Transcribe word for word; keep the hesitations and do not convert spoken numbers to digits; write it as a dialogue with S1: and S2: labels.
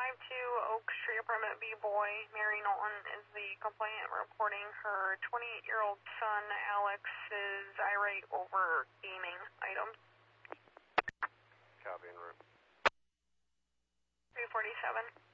S1: five two Oak Street, apartment B boy. Mary Knowlton is the complainant reporting her twenty-eight-year-old son, Alex, is irate over gaming items.
S2: Copy en route.
S1: three forty-seven.